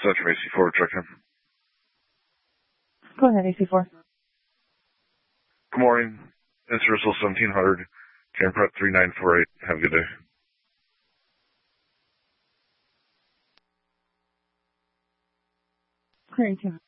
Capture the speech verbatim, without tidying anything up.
Spectrum A C four, check in. Go ahead, A C four. Good morning. It's Russell seventeen hundred, Cam Prep three nine four eight. Have a good day. Great,